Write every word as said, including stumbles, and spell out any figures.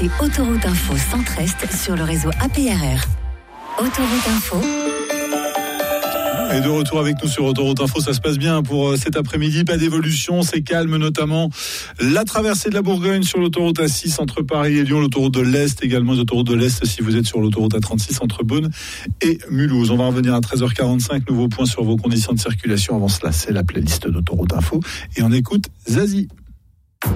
écoutez Autoroute Info Centre-Est sur le réseau A P R R. Autoroute Info. Et de retour avec nous sur Autoroute Info, ça se passe bien pour cet après-midi, pas d'évolution, c'est calme, notamment la traversée de la Bourgogne sur l'autoroute A six entre Paris et Lyon, l'autoroute de l'Est également, l'autoroute de l'Est si vous êtes sur l'autoroute A trente-six entre Beaune et Mulhouse. On va revenir à treize heures quarante-cinq, nouveau point sur vos conditions de circulation. Avant cela, c'est la playlist d'Autoroute Info et on écoute Zazie.